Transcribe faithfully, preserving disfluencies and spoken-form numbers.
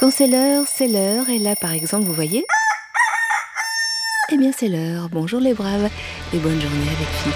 Quand c'est l'heure, c'est l'heure. Et là, par exemple, vous voyez? Eh bien, c'est l'heure. Bonjour les braves et bonne journée avec Philippe.